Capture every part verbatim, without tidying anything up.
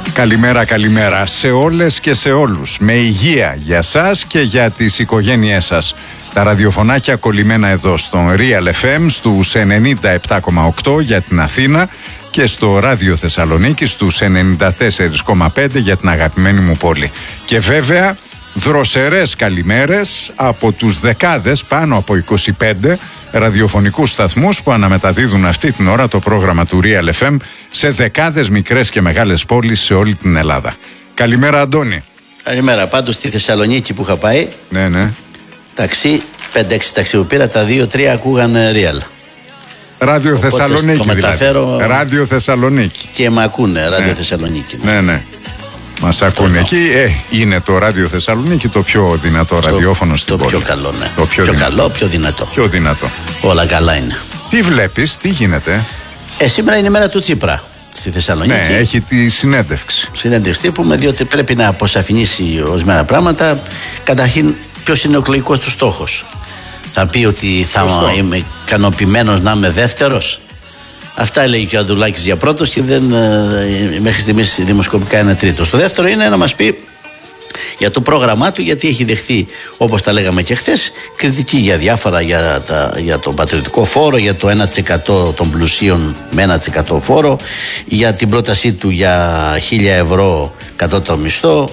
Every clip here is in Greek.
Καλημέρα, καλημέρα σε όλες και σε όλους. Με υγεία για σας και για τις οικογένειές σας. Τα ραδιοφωνάκια κολλημένα εδώ στον Real εφ εμ στους ενενήντα επτά κόμμα οκτώ για την Αθήνα και στο Ράδιο Θεσσαλονίκη στους ενενήντα τέσσερα κόμμα πέντε για την αγαπημένη μου πόλη. Και βέβαια δροσερές καλημέρες από τους δεκάδες, πάνω από είκοσι πέντε ραδιοφωνικούς σταθμούς που αναμεταδίδουν αυτή την ώρα το πρόγραμμα του Real εφ εμ σε δεκάδες μικρές και μεγάλες πόλεις σε όλη την Ελλάδα. Καλημέρα, Αντώνη. Καλημέρα. Πάντως στη Θεσσαλονίκη που είχα πάει, ναι, ναι. ταξί, πέντε έξι ταξί που πήρα, τα δύο τρία ακούγαν Real. Ράδιο Οπότε Θεσσαλονίκη μεταφέρω... δηλαδή. Ράδιο Θεσσαλονίκη. Και με ακούνε, Ράδιο ναι. Θεσσαλονίκη. Ναι, ναι. Μας ακούνε εκεί. Ε, είναι το Ράδιο Θεσσαλονίκη το πιο δυνατό το, ραδιόφωνο στην το πόλη. Πιο καλό, ναι. Το πιο, πιο δυνατό. καλό, πιο δυνατό. Πιο δυνατό. Όλα καλά είναι. Τι βλέπεις, τι γίνεται? Ε, σήμερα είναι η μέρα του Τσίπρα στη Θεσσαλονίκη. Ναι, έχει τη συνέντευξη. Συνέντευξη τύπου με διότι πρέπει να αποσαφηνίσει ορισμένα πράγματα. Καταρχήν, ποιος είναι ο εκλογικός του στόχος? Θα πει ότι θα Σωστό. είμαι ικανοποιημένος να είμαι δεύτερος. Αυτά έλεγε και ο Ανδρουλάκης για πρώτος και δεν, μέχρι στιγμής δημοσκοπικά είναι τρίτος. Το δεύτερο είναι να μας πει για το πρόγραμμά του, γιατί έχει δεχτεί, όπως τα λέγαμε και χθες, κριτική για διάφορα, για, τα, για τον πατριωτικό φόρο, για το ένα τοις εκατό των πλουσίων με ένα τοις εκατό φόρο, για την πρότασή του για χίλια ευρώ κατώτατο μισθό,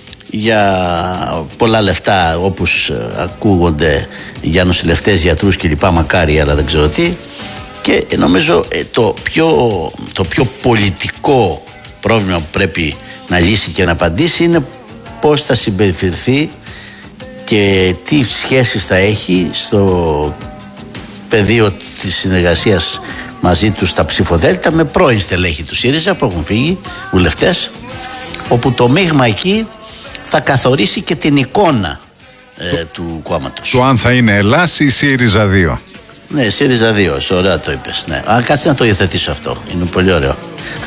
για πολλά λεφτά όπως ακούγονται για νοσηλευτές, γιατρούς κλπ. Μακάρι, αλλά δεν ξέρω τι. Και νομίζω το πιο, το πιο πολιτικό πρόβλημα που πρέπει να λύσει και να απαντήσει είναι πώς θα συμπεριφερθεί και τι σχέσεις θα έχει στο πεδίο της συνεργασίας μαζί του στα ψηφοδέλτα με πρώην στελέχη του ΣΥΡΙΖΑ που έχουν φύγει, βουλευτές, όπου το μείγμα εκεί θα καθορίσει και την εικόνα ε, το, του κόμματος. Το αν θα είναι Ελλάς ή ΣΥΡΙΖΑ δύο. Ναι, ΣΥΡΙΖΑ δύο, ωραία το είπες. Ναι. Αν κάτσε να το υιοθετήσω αυτό, είναι πολύ ωραίο.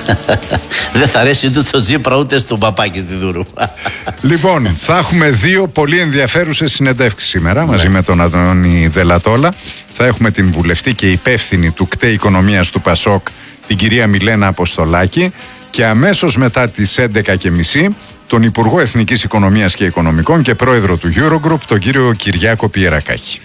Δεν θα αρέσει ούτε το Τσίπρα ούτε στον Παπάκη τη Δούρου. Λοιπόν, θα έχουμε δύο πολύ ενδιαφέρουσες συνεντεύξεις σήμερα, ναι, μαζί με τον Αντώνη Δελατόλα. Θα έχουμε την βουλευτή και υπεύθυνη του ΚΤΕ Οικονομίας του ΠΑΣΟΚ, την κυρία Μιλένα Αποστολάκη, και αμέσως μετά τις έντεκα και μισή τον Υπουργό Εθνικής Οικονομίας και Οικονομικών και πρόεδρο του Eurogroup, τον κύριο Κυριάκο Πιερακάκη.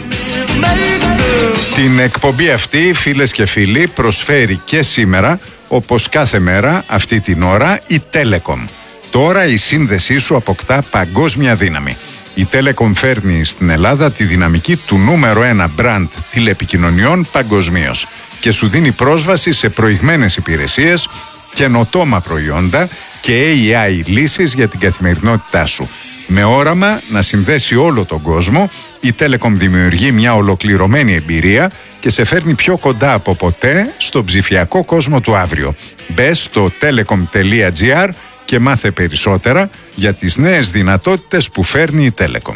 Την εκπομπή αυτή, φίλες και φίλοι, προσφέρει και σήμερα, όπως κάθε μέρα αυτή την ώρα, η Telecom. Τώρα η σύνδεσή σου αποκτά παγκόσμια δύναμη. Η Telecom φέρνει στην Ελλάδα τη δυναμική του νούμερο ένα μπραντ τηλεπικοινωνιών παγκοσμίως και σου δίνει πρόσβαση σε προηγμένες υπηρεσίες, καινοτόμα προϊόντα και έι άι λύσεις για την καθημερινότητά σου. Με όραμα να συνδέσει όλο τον κόσμο, η Telecom δημιουργεί μια ολοκληρωμένη εμπειρία και σε φέρνει πιο κοντά από ποτέ στον ψηφιακό κόσμο του αύριο. Μπες στο telecom τελεία gr και μάθε περισσότερα για τις νέες δυνατότητες που φέρνει η Telecom.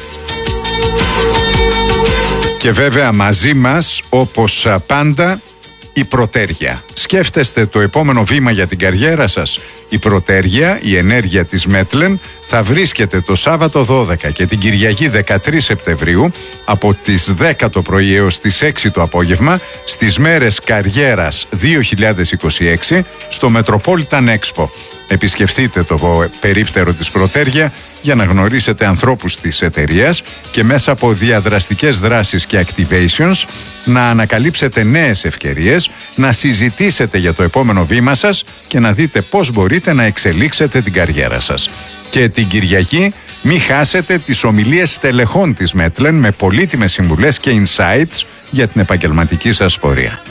Και βέβαια μαζί μας, όπως πάντα, η Πρωτέργεια. Σκέφτεστε το επόμενο βήμα για την καριέρα σας? Η Πρωτέργεια, η ενέργεια της Μέτλεν, θα βρίσκεται το Σάββατο δώδεκα και την Κυριακή δεκατρείς Σεπτεμβρίου από τις δέκα το πρωί έως τις έξι το απόγευμα στις μέρες Καριέρας δύο χιλιάδες είκοσι έξι στο Metropolitan Expo. Επισκεφτείτε το περίπτερο της Πρωτέργεια για να γνωρίσετε ανθρώπους της εταιρείας και μέσα από διαδραστικές δράσεις και activations να ανακαλύψετε νέες ευκαιρίες, να συζητήσετε για το επόμενο βήμα σας και να δείτε πώς μπορείτε να εξελίξετε την καριέρα σας. Και την Κυριακή μη χάσετε τις ομιλίες στελεχών της Μέτλεν με πολύτιμες συμβουλές και insights για την επαγγελματική σας πορεία.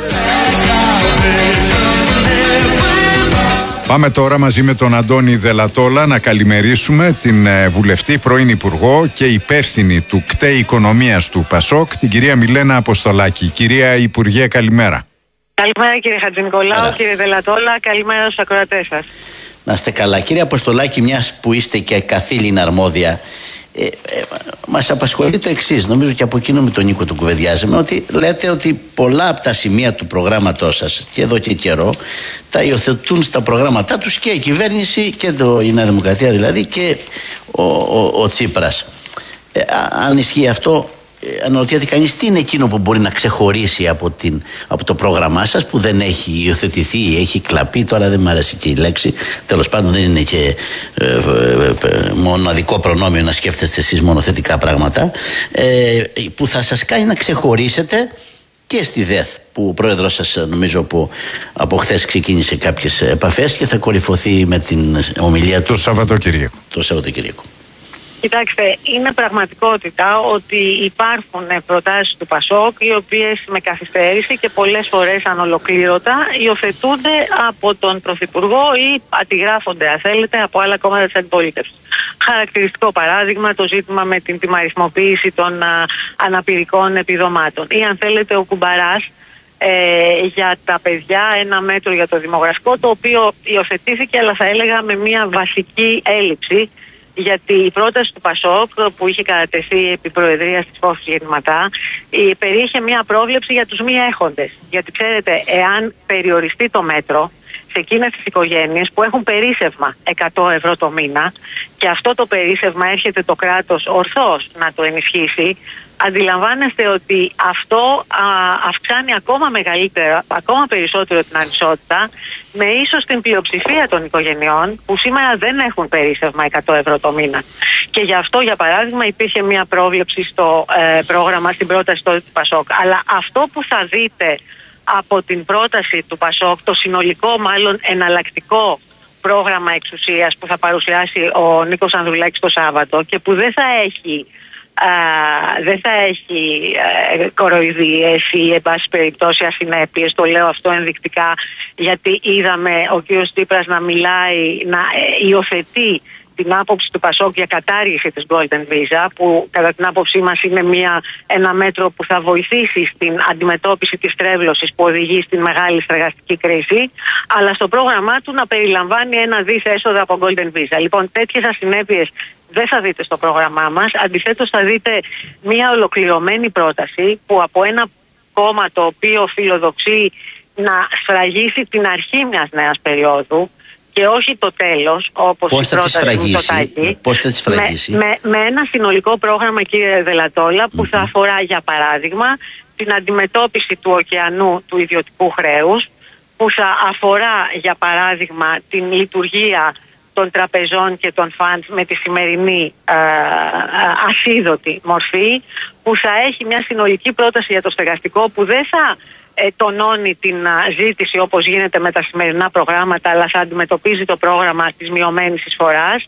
Πάμε τώρα μαζί με τον Αντώνη Δελατόλα να καλημερίσουμε την βουλευτή, πρώην Υπουργό και υπεύθυνη του ΚΤΕ Οικονομίας του ΠΑΣΟΚ, την κυρία Μιλένα Αποστολάκη. Κυρία Υπουργέ, καλημέρα. Καλημέρα κύριε Χατζηνικολάου, κύριε Δελατόλα, καλημέρα στους ακροατές σας. Να είστε καλά. Κύριε Αποστολάκη, μιας που είστε και καθήλυνα αρμόδια, ε, ε, μας απασχολεί το εξής. Νομίζω και από εκείνο με τον Νίκο τον κουβεντιάζαμε, ότι λέτε ότι πολλά από τα σημεία του προγράμματός σας και εδώ και καιρό τα υιοθετούν στα προγράμματά τους και η κυβέρνηση και το, η Νέα Δημοκρατία δηλαδή και ο, ο, ο Τσίπρας. Ε, αν ισχύει αυτό, αναρωτιέται κανείς τι είναι εκείνο που μπορεί να ξεχωρίσει από, την, από το πρόγραμμά σας που δεν έχει υιοθετηθεί, έχει κλαπεί. Τώρα δεν μου αρέσει και η λέξη, τέλος πάντων δεν είναι και ε, ε, ε, μοναδικό προνόμιο να σκέφτεστε εσείς μόνο θετικά πράγματα, ε, που θα σας κάνει να ξεχωρίσετε και στη ΔΕΘ, που ο πρόεδρος σας νομίζω που από χθες ξεκίνησε κάποιες επαφές και θα κορυφωθεί με την ομιλία του το Σαββατοκύριακο. Το Σαββατοκύριακο. Κοιτάξτε, είναι πραγματικότητα ότι υπάρχουν προτάσεις του ΠΑΣΟΚ οι οποίες με καθυστέρηση και πολλές φορές ανολοκλήρωτα υιοθετούνται από τον Πρωθυπουργό ή αντιγράφονται, αν θέλετε, από άλλα κόμματα της αντιπολίτευσης. Χαρακτηριστικό παράδειγμα το ζήτημα με την τιμαριθμοποίηση των α, αναπηρικών επιδομάτων. Ή αν θέλετε ο Κουμπαράς ε, για τα παιδιά, ένα μέτρο για το δημογραφικό, το οποίο υιοθετήθηκε αλλά θα έλεγα με μια βασική έλλειψη. Γιατί η πρόταση του ΠΑΣΟΚ που είχε κατατεθεί επί προεδρίας της Φόφης Γεννηματά περιείχε μια πρόβλεψη για τους μη έχοντες. Γιατί ξέρετε, εάν περιοριστεί το μέτρο σε εκείνες τις οικογένειες που έχουν περίσσευμα εκατό ευρώ το μήνα και αυτό το περίσσευμα έρχεται το κράτος ορθώς να το ενισχύσει, αντιλαμβάνεστε ότι αυτό α, αυξάνει ακόμα μεγαλύτερα, ακόμα περισσότερο την ανισότητα, με ίσως την πλειοψηφία των οικογενειών που σήμερα δεν έχουν περίσσευμα εκατό ευρώ το μήνα. Και γι' αυτό, για παράδειγμα, υπήρχε μια πρόβλεψη στο ε, πρόγραμμα, στην πρόταση του ΠΑΣΟΚ. Αλλά αυτό που θα δείτε από την πρόταση του ΠΑΣΟΚ, το συνολικό μάλλον εναλλακτικό πρόγραμμα εξουσίας που θα παρουσιάσει ο Νίκος Ανδρουλάκης το Σάββατο και που δεν θα έχει Uh, δεν θα έχει uh, κοροϊδίες ή εν πάση περιπτώσει ασυνέπειες. Το λέω αυτό ενδεικτικά γιατί είδαμε ο κ. Τσίπρας να μιλάει, να ε, υιοθετεί την άποψη του ΠΑΣΟΚ για κατάργηση της Golden Visa, που κατά την άποψή μας είναι μια, ένα μέτρο που θα βοηθήσει στην αντιμετώπιση της τρέβλωσης που οδηγεί στην μεγάλη στεγαστική κρίση, αλλά στο πρόγραμμά του να περιλαμβάνει ένα δις έσοδα από Golden Visa. Λοιπόν, τέτοιες ασυνέπειες δεν θα δείτε στο πρόγραμμά μας. Αντιθέτως θα δείτε μια ολοκληρωμένη πρόταση που από ένα κόμμα το οποίο φιλοδοξεί να σφραγίσει την αρχή μιας νέας περίοδου και όχι το τέλος, όπως η πρόταση του Μητσοτάκη, πώς θα τη σφραγίσει? Με, με, με ένα συνολικό πρόγραμμα, κύριε Δελατόλα, που mm-hmm. θα αφορά, για παράδειγμα, την αντιμετώπιση του ωκεανού του ιδιωτικού χρέους, που θα αφορά, για παράδειγμα, την λειτουργία των τραπεζών και των φαντ με τη σημερινή ε, ασίδωτη μορφή, που θα έχει μια συνολική πρόταση για το στεγαστικό που δεν θα ε, τονώνει την α, ζήτηση όπως γίνεται με τα σημερινά προγράμματα, αλλά θα αντιμετωπίζει το πρόγραμμα της μειωμένης εισφοράς,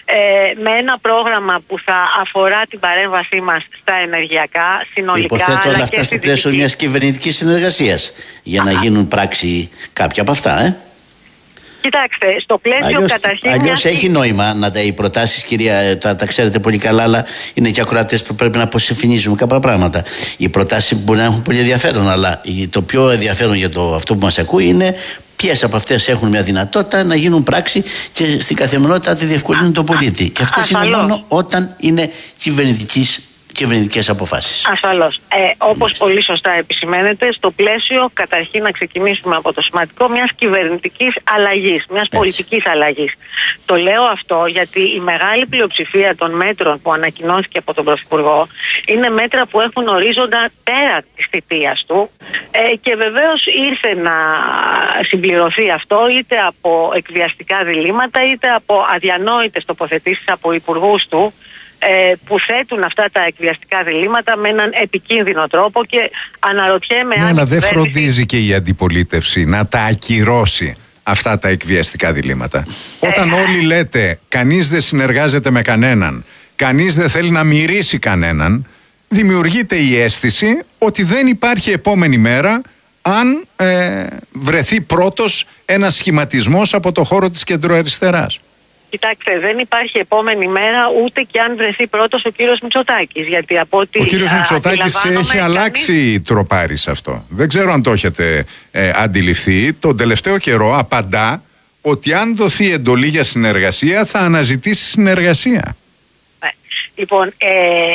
ε, με ένα πρόγραμμα που θα αφορά την παρέμβασή μας στα ενεργειακά συνολικά. Υποθέτω όλα αυτά στο πλαίσιο μιας κυβερνητικής συνεργασίας για να γίνουν πράξη κάποια από αυτά, ε? Κοιτάξτε, στο πλαίσιο αλλιώς, καταρχήν. Αλλιώς έχει νόημα να τα οι προτάσεις, κυρία, τα, τα ξέρετε πολύ καλά, αλλά είναι και ακροατές που πρέπει να αποσυμφωνήσουμε κάποια πράγματα. Οι προτάσεις μπορεί να έχουν πολύ ενδιαφέρον, αλλά το πιο ενδιαφέρον για το, αυτό που μας ακούει είναι ποιες από αυτές έχουν μια δυνατότητα να γίνουν πράξη και στην καθημερινότητα τη διευκολύνουν τον πολίτη. Και αυτές είναι μόνο όταν είναι κυβερνητικής. Κυβερνητικές αποφάσεις. Ασφαλώς. Ε, όπως πολύ σωστά επισημαίνεται, στο πλαίσιο καταρχήν να ξεκινήσουμε από το σημαντικό μιας κυβερνητικής αλλαγής, μιας Έτσι. πολιτικής αλλαγής. Το λέω αυτό γιατί η μεγάλη πλειοψηφία των μέτρων που ανακοινώθηκε από τον Πρωθυπουργό είναι μέτρα που έχουν ορίζοντα πέρα της θητείας του ε, και βεβαίως ήρθε να συμπληρωθεί αυτό είτε από εκβιαστικά διλήμματα είτε από αδιανόητες τοποθετήσεις από υπουργούς του, που θέτουν αυτά τα εκβιαστικά διλήμματα με έναν επικίνδυνο τρόπο και αναρωτιέμαι ναι, αν... αλλά δεν φροντίζει και η αντιπολίτευση να τα ακυρώσει αυτά τα εκβιαστικά διλήμματα. Ε, Όταν όλοι λέτε κανείς δεν συνεργάζεται με κανέναν, κανείς δεν θέλει να μυρίσει κανέναν, δημιουργείται η αίσθηση ότι δεν υπάρχει επόμενη μέρα αν ε, βρεθεί πρώτος ένας σχηματισμός από το χώρο της κεντροαριστεράς. Κοιτάξτε, δεν υπάρχει επόμενη μέρα ούτε και αν βρεθεί πρώτος ο κύριος Μητσοτάκης. Γιατί από ότι ο κύριος Μητσοτάκης έχει αλλάξει κανείς... τροπάρι σε αυτό. Δεν ξέρω αν το έχετε ε, αντιληφθεί. Τον τελευταίο καιρό απαντά ότι αν δοθεί εντολή για συνεργασία θα αναζητήσει συνεργασία. Ε, λοιπόν, ε,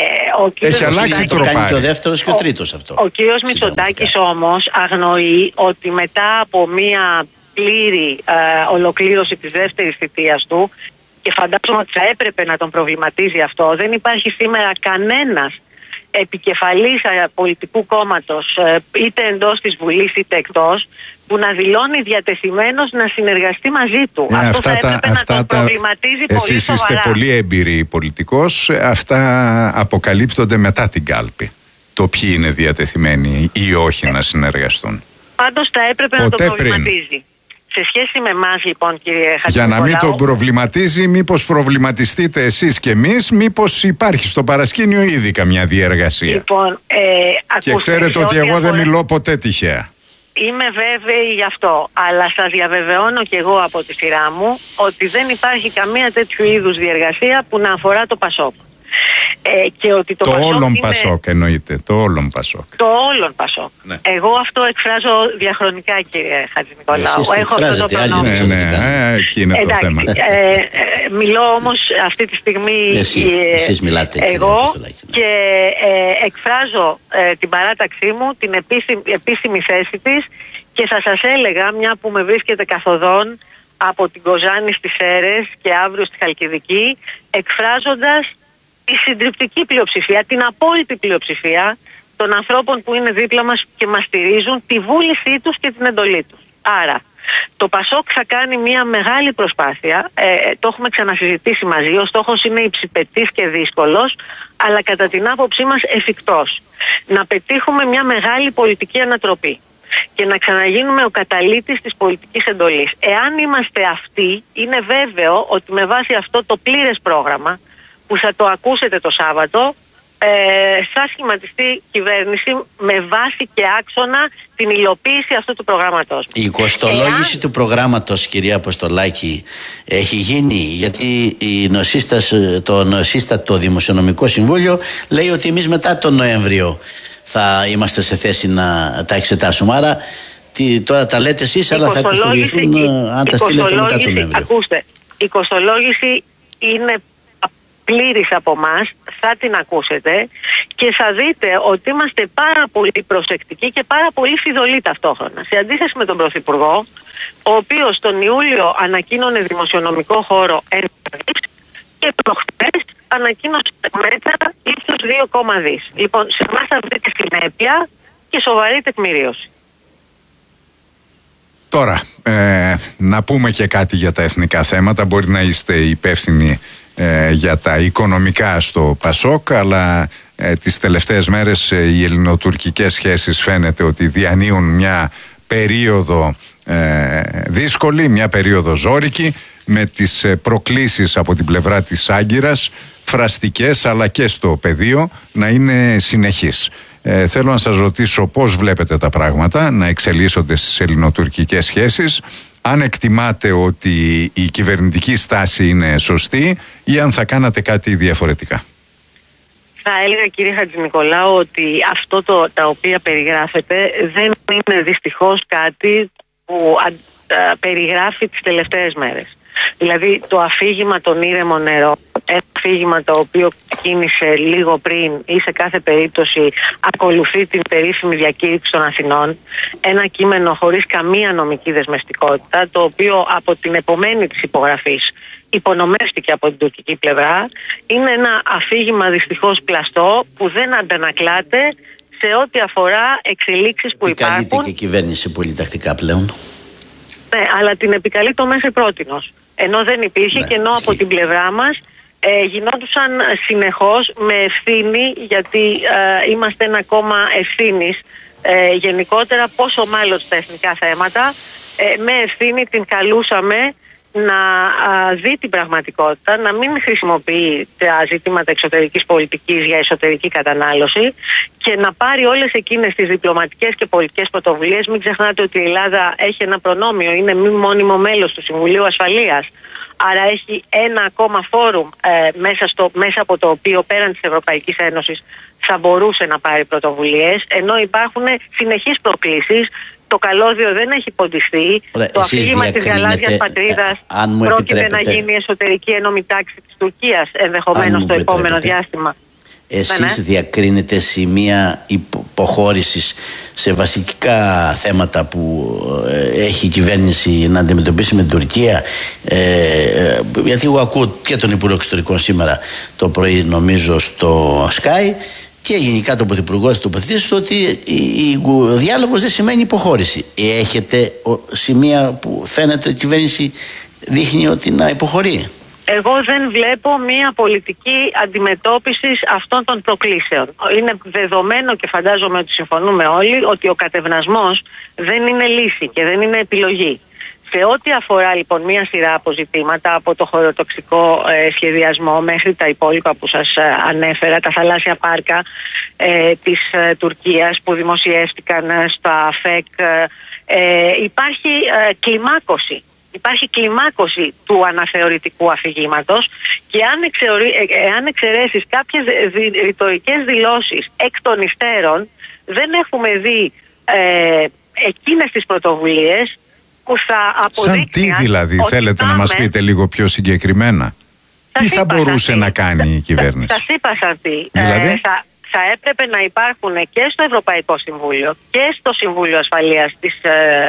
ο κύριος έχει αλλάξει τροπάρι. Το κάνει και ο δεύτερος και ο, ο τρίτος αυτό. Ο κύριος Μητσοτάκης όμως αγνοεί ότι μετά από μία πλήρη ε, ολοκλήρωση της δεύτερης θητείας του, και φαντάζομαι ότι θα έπρεπε να τον προβληματίζει αυτό, δεν υπάρχει σήμερα κανένας επικεφαλής πολιτικού κόμματος, είτε εντός της Βουλής είτε εκτός, που να δηλώνει διατεθειμένος να συνεργαστεί μαζί του. Ε, Αυτό αυτά θα έπρεπε τα, να αυτά τον τα, προβληματίζει εσείς πολύ σοβαρά. είστε πολύ έμπειροι πολιτικός. Αυτά αποκαλύπτονται μετά την κάλπη. Το ποιοι είναι διατεθειμένοι ή όχι ε. να συνεργαστούν. Πάντως θα έπρεπε Ποτέ να τον πριν. προβληματίζει. Σε σχέση με εμάς, λοιπόν, κύριε Χατζηνικολάου. Για να μην τον προβληματίζει, μήπως προβληματιστείτε εσείς και εμείς, μήπως υπάρχει στο παρασκήνιο ήδη καμιά διεργασία. Λοιπόν, ε, και ξέρετε ότι εγώ δεν μιλώ ποτέ τυχαία. Είμαι βέβαιη γι' αυτό, αλλά σας διαβεβαιώνω και εγώ από τη σειρά μου ότι δεν υπάρχει καμία τέτοιου είδους διεργασία που να αφορά το Πασόκ. Ε, και ότι το το Πασόκ όλον είναι... Πασόκ εννοείται, το όλον Πασόκ. Το όλον Πασόκ. Ναι. Εγώ αυτό εκφράζω διαχρονικά, κύριε Χατζηνικολάου. Έχω αυτό το προνόμιο. Ναι, ναι, εκεί είναι εντάξει, το θέμα. Ε, ε, μιλώ όμως αυτή τη στιγμή Εσύ, ε, εσείς μιλάτε, εγώ ναι. και ε, εκφράζω ε, την παράταξή μου, την επίσημη, επίσημη θέση της, και θα σας έλεγα, μια που με βρίσκεται καθοδόν από την Κοζάνη στις Σέρρες και αύριο στη Χαλκιδική, εκφράζοντας τη συντριπτική πλειοψηφία, την απόλυτη πλειοψηφία των ανθρώπων που είναι δίπλα μας και μας στηρίζουν, τη βούλησή τους και την εντολή τους. Άρα, το Πασόκ θα κάνει μια μεγάλη προσπάθεια, ε, το έχουμε ξανασυζητήσει μαζί, ο στόχος είναι υψηπετής και δύσκολος, αλλά κατά την άποψή μας εφικτός. Να πετύχουμε μια μεγάλη πολιτική ανατροπή και να ξαναγίνουμε ο καταλύτης της πολιτικής εντολής. Εάν είμαστε αυτοί, είναι βέβαιο ότι με βάση αυτό το πλήρες πρόγραμμα, που θα το ακούσετε το Σάββατο, ε, θα σχηματιστεί κυβέρνηση με βάση και άξονα την υλοποίηση αυτού του προγράμματος. Η κοστολόγηση Εάν... του προγράμματος, κυρία Αποστολάκη, έχει γίνει, γιατί η νοσίστας, το νοσίστατο Δημοσιονομικό Συμβούλιο λέει ότι εμείς μετά τον Νοέμβριο θα είμαστε σε θέση να τα εξετάσουμε. Άρα τι, τώρα τα λέτε εσείς, αλλά θα κοστολογηθούν αν τα στείλετε μετά τον Νοέμβριο. Ακούστε, η κοστολόγηση είναι πλήρης από εμάς, θα την ακούσετε και θα δείτε ότι είμαστε πάρα πολύ προσεκτικοί και πάρα πολύ φιδωλοί ταυτόχρονα. Σε αντίθεση με τον Πρωθυπουργό, ο οποίος τον Ιούλιο ανακοίνωνε δημοσιονομικό χώρο ένα και προχτές ανακοίνωσε μέτρα ύψους δύο κόμμα δύο δις. Λοιπόν, σε εμάς θα βρείτε συνέπεια και σοβαρή τεκμηρίωση. Τώρα, ε, να πούμε και κάτι για τα εθνικά θέματα. Μπορεί να είστε υπεύθυνοι ε, για τα οικονομικά στο Πασόκ, αλλά ε, τις τελευταίες μέρες ε, οι ελληνοτουρκικές σχέσεις φαίνεται ότι διανύουν μια περίοδο ε, δύσκολη, μια περίοδο ζώρικη, με τις ε, προκλήσεις από την πλευρά της Άγκυρας, φραστικές αλλά και στο πεδίο, να είναι συνεχείς. Ε, θέλω να σας ρωτήσω πώς βλέπετε τα πράγματα να εξελίσσονται στις ελληνοτουρκικές σχέσεις, αν εκτιμάτε ότι η κυβερνητική στάση είναι σωστή ή αν θα κάνατε κάτι διαφορετικά. Θα έλεγα, κύριε Χατζηνικολάου, ότι αυτό το, τα οποία περιγράφεται δεν είναι δυστυχώς κάτι που α, α, περιγράφει τις τελευταίες μέρες. Δηλαδή το αφήγημα των ήρεμων νερό, ένα αφήγημα το οποίο κίνησε λίγο πριν ή σε κάθε περίπτωση ακολουθεί την περίφημη διακήρυξη των Αθηνών, ένα κείμενο χωρίς καμία νομική δεσμευτικότητα, το οποίο από την επομένη της υπογραφής υπονομεύτηκε από την τουρκική πλευρά, είναι ένα αφήγημα δυστυχώς πλαστό που δεν αντανακλάται σε ό,τι αφορά εξελίξεις που υπάρχουν. Επικαλείται και η κυβέρνηση πολυτακτικά πλέον. Ναι, αλλά την επικαλεί το μέχρι πρότινος. Ενώ δεν υπήρχε, ναι, και ενώ από την πλευρά μας ε, γινόντουσαν συνεχώς με ευθύνη, γιατί ε, είμαστε ένα κόμμα ευθύνης ε, γενικότερα, πόσο μάλλον στα εθνικά θέματα, ε, με ευθύνη την καλούσαμε να α, δει την πραγματικότητα, να μην χρησιμοποιεί τα ζητήματα εξωτερικής πολιτικής για εσωτερική κατανάλωση και να πάρει όλες εκείνες τις διπλωματικές και πολιτικές πρωτοβουλίες. Μην ξεχνάτε ότι η Ελλάδα έχει ένα προνόμιο, είναι μη μόνιμο μέλος του Συμβουλίου Ασφαλείας. Άρα έχει ένα ακόμα φόρουμ ε, μέσα, στο, μέσα από το οποίο πέραν της Ευρωπαϊκής Ένωσης θα μπορούσε να πάρει πρωτοβουλίες, ενώ υπάρχουν συνεχείς προκλήσεις. Το καλώδιο δεν έχει ποντιστεί. Ωραία, το αφήγημα της γαλάζιας πατρίδας ε, πρόκειται να γίνει εσωτερική ενόμη τάξη της Τουρκίας ενδεχομένως το επόμενο διάστημα. Εσείς ναι, ναι. διακρίνετε σημεία υποχώρησης σε βασικά θέματα που ε, έχει η κυβέρνηση να αντιμετωπίσει με την Τουρκία, ε, γιατί εγώ ακούω και τον Υπουργό Εξωτερικών σήμερα το πρωί, νομίζω, στο Sky, και γενικά το Πρωθυπουργός τοποθετήσει ότι ο διάλογος δεν σημαίνει υποχώρηση. Έχετε σημεία που φαίνεται ότι η κυβέρνηση δείχνει ότι να υποχωρεί? Εγώ δεν βλέπω μια πολιτική αντιμετώπιση αυτών των προκλήσεων. Είναι δεδομένο και φαντάζομαι ότι συμφωνούμε όλοι ότι ο κατευνασμός δεν είναι λύση και δεν είναι επιλογή. Σε ό,τι αφορά λοιπόν μια σειρά από ζητήματα, από το χωροτοξικό ε, σχεδιασμό μέχρι τα υπόλοιπα που σας ε, ανέφερα, τα θαλάσσια πάρκα ε, της ε, Τουρκίας που δημοσιεύτηκαν ε, στα ΦΕΚ, ε, υπάρχει ε, κλιμάκωση. Υπάρχει κλιμάκωση του αναθεωρητικού αφηγήματος και αν, εξαιρεί, ε, αν εξαιρέσεις κάποιες δι, ρητορικές δηλώσεις εκ των υστέρων, δεν έχουμε δει ε, εκείνες τις πρωτοβουλίες που θα αποδείχνει. Σαν τι δηλαδή, θέλετε πάμε... να μας πείτε λίγο πιο συγκεκριμένα? Τι θα μπορούσε να κάνει η κυβέρνηση? Σας είπα σαν τι. Δηλαδή? Ε, θα, θα έπρεπε να υπάρχουν και στο Ευρωπαϊκό Συμβούλιο και στο Συμβούλιο Ασφαλείας της, ε,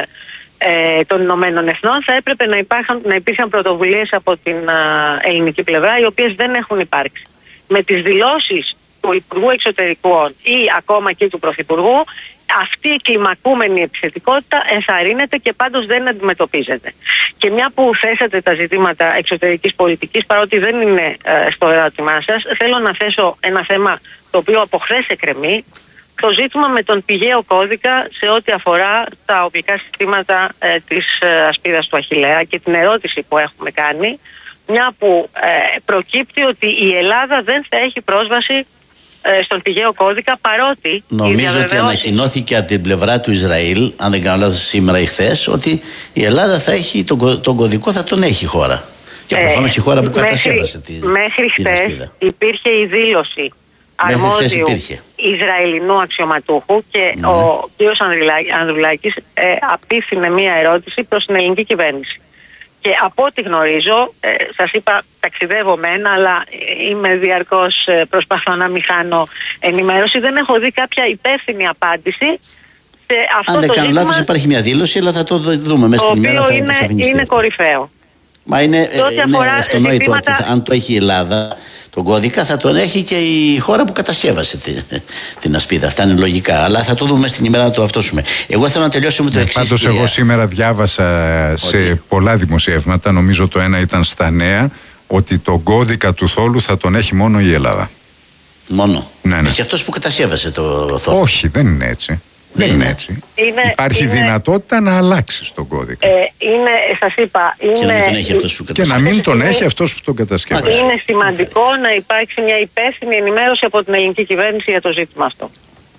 ε, των Ηνωμένων Εθνών, θα έπρεπε να, υπάρχουν, να υπήρχαν πρωτοβουλίες από την ε, ελληνική πλευρά, οι οποίες δεν έχουν υπάρξει. Με τις δηλώσεις του Υπουργού Εξωτερικών ή ακόμα και του Πρωθυπουργού, αυτή η κλιμακούμενη επιθετικότητα ενθαρρύνεται και πάντως δεν αντιμετωπίζεται. Και μια που θέσατε τα ζητήματα εξωτερικής πολιτικής, παρότι δεν είναι ε, στο ερώτημά σας, θέλω να θέσω ένα θέμα το οποίο από χθες εκκρεμεί, το ζήτημα με τον πηγαίο κώδικα σε ό,τι αφορά τα οπλικά συστήματα ε, της ε, ασπίδας του Αχιλλέα και την ερώτηση που έχουμε κάνει, μια που ε, προκύπτει ότι η Ελλάδα δεν θα έχει πρόσβαση στον πηγαίο κώδικα, παρότι νομίζω ότι ανακοινώθηκε από την πλευρά του Ισραήλ, αν δεν κάνω λάθος, σήμερα ή χθες, ότι η Ελλάδα θα έχει τον, τον κωδικό, θα τον έχει η χώρα. Και ε, προφανώς η χώρα που κατασκεύασε τη, μέχρι την χθες ασπίδα. Υπήρχε η δήλωση αρμόδιου Ισραηλινού αξιωματούχου και ναι. ο κ. Ανδρουλάκης ε, απίθυνε μία ερώτηση προς την ελληνική κυβέρνηση. Και από ό,τι γνωρίζω, ε, σας είπα, ταξιδεύω μεν, αλλά είμαι διαρκώς ε, προσπαθώ να μην χάνω ενημέρωση. Δεν έχω δει κάποια υπεύθυνη απάντηση σε αυτό Αν το δεν κάνω ζήτημα. λάθος, υπάρχει μια δήλωση, αλλά θα το δούμε μέσα στην ημέρα. Το οποίο είναι, είναι κορυφαίο. Μα είναι, είναι αυτονόητο ζητήματα... ότι θα, αν το έχει η Ελλάδα, τον κώδικα, θα τον έχει και η χώρα που κατασκεύασε την, την ασπίδα. Αυτά είναι λογικά. Αλλά θα το δούμε στην ημέρα να το αυτόσουμε. Εγώ θέλω να τελειώσω με το ναι, εξής. Πάντως, εγώ σήμερα διάβασα σε ότι... πολλά δημοσιεύματα, νομίζω το ένα ήταν στα Νέα, ότι τον κώδικα του θόλου θα τον έχει μόνο η Ελλάδα. Μόνο. Ναι, ναι. Και αυτός που κατασκεύασε το θόλο. Όχι, δεν είναι έτσι. Δεν είναι έτσι. Είναι, Υπάρχει είναι, δυνατότητα να αλλάξει τον κώδικα. Ε, είναι, σας είπα, είναι, και να μην τον έχει αυτός που κατασκεύασε. Και να μην τον έχει αυτός που τον κατασκεύασε. Είναι σημαντικό να υπάρξει μια υπεύθυνη ενημέρωση από την ελληνική κυβέρνηση για το ζήτημα αυτό.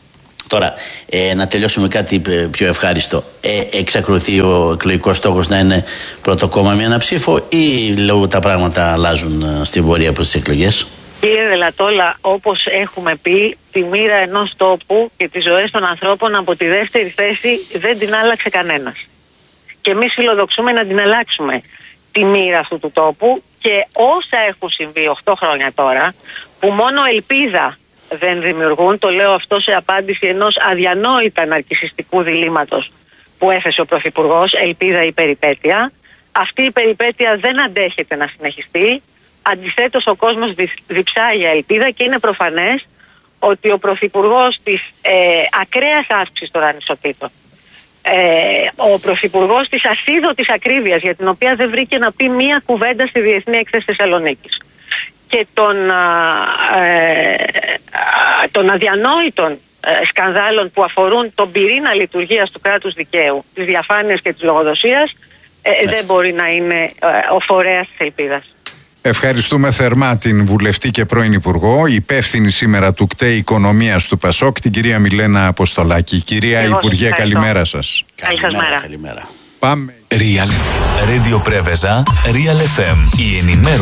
Τώρα, ε, να τελειώσουμε κάτι πιο ευχάριστο. Ε, εξακολουθεί ο εκλογικός στόχος να είναι πρώτο κόμμα με ένα ψήφο ή λόγω τα πράγματα αλλάζουν στην πορεία προς τις εκλογές? Κύριε Δελατόλα, όπως έχουμε πει, τη μοίρα ενός τόπου και τις ζωές των ανθρώπων από τη δεύτερη θέση δεν την άλλαξε κανένας. Και εμείς φιλοδοξούμε να την αλλάξουμε τη μοίρα αυτού του τόπου και όσα έχουν συμβεί οκτώ χρόνια τώρα, που μόνο ελπίδα δεν δημιουργούν, το λέω αυτό σε απάντηση ενός αδιανόητα ναρκισσιστικού διλήμματος που έθεσε ο Πρωθυπουργός, ελπίδα ή περιπέτεια. Αυτή η περιπέτεια δεν αντέχεται να συνεχιστεί. Αντιθέτως, ο κόσμος διψάει για ελπίδα και είναι προφανές ότι ο Πρωθυπουργός της ε, ακραίας αύξησης των ανισοτήτων, ε, ο Πρωθυπουργός της ασίδωτης ακρίβειας, για την οποία δεν βρήκε να πει μία κουβέντα στη Διεθνή Έκθεση Θεσσαλονίκης, και των, ε, των αδιανόητων ε, σκανδάλων που αφορούν τον πυρήνα λειτουργίας του κράτους δικαίου, της διαφάνειας και της λογοδοσίας, ε, δεν μπορεί να είναι ε, ο φορέας της ελπίδας. Ευχαριστούμε θερμά την βουλευτή και πρώην Υπουργό, υπεύθυνη σήμερα του ΚΤΕ Οικονομίας του ΠΑΣΟΚ, την κυρία Μιλένα Αποστολάκη. Κυρία Εγώ Υπουργέ, καλημέρα σας. Καλή σας μέρα. Καλημέρα. Πάμε. Real Radio Preveza, Real εφ εμ. Η ενημέρωση